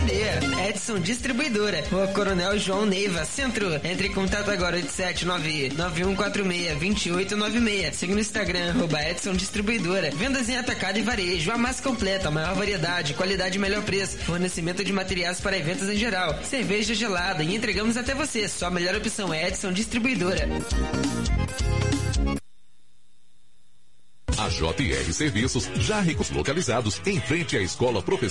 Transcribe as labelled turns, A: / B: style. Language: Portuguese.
A: Edson Distribuidora, Rua Coronel João Neiva, Centro. Entre em contato agora, 879-9146-2896. Siga no Instagram, @Edson Distribuidora. Vendas em atacado e varejo, a mais completa, a maior variedade, qualidade e melhor preço. Fornecimento de materiais para eventos em geral. Cerveja gelada e entregamos até você. Sua melhor opção é Edson Distribuidora.
B: A JR Serviços, já ricos localizados em frente à Escola Professor